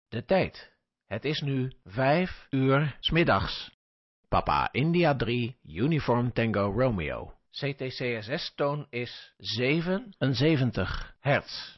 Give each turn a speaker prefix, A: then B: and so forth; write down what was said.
A: De tijd. Het is nu 5 uur 's middags. Papa India 3, Uniform Tango Romeo. CTCSS-toon is 77 hertz.